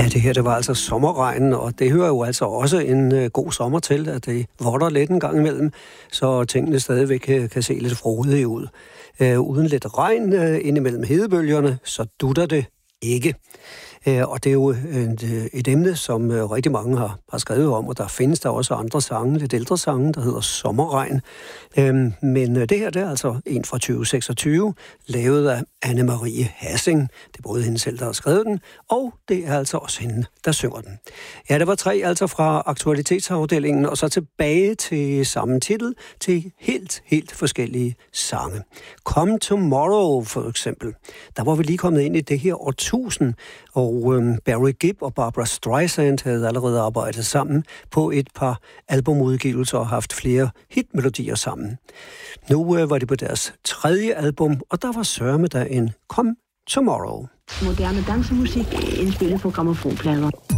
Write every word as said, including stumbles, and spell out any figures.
Ja, det her, det var altså sommerregnen, og det hører jo altså også en uh, god sommer til, at det votter lidt en gang imellem, så tingene stadigvæk kan, kan se lidt frodige ud. Uh, uden lidt regn uh, indimellem hedebølgerne, så dutter det ikke. Uh, og det er jo et, et emne, som uh, rigtig mange har, har skrevet om, og der findes der også andre sange, lidt ældre sange, der hedder Sommerregn. Uh, men uh, det her, det er altså en fra tyve seksogtyve, lavet af Anne-Marie Hassing. Det er både hende selv, der har skrevet den, og det er altså også hende, der synger den. Ja, det var tre altså fra aktualitetsafdelingen, og så tilbage til samme titel, til helt, helt forskellige sange. Come Tomorrow, for eksempel. Der var vi lige kommet ind i det her årtusind, og øhm, Barry Gibb og Barbra Streisand havde allerede arbejdet sammen på et par albumudgivelser og haft flere hitmelodier sammen. Nu øh, var det på deres tredje album, og der var sørme der en Come Tomorrow. Moderne dansemusik indspillet på grammofonplader.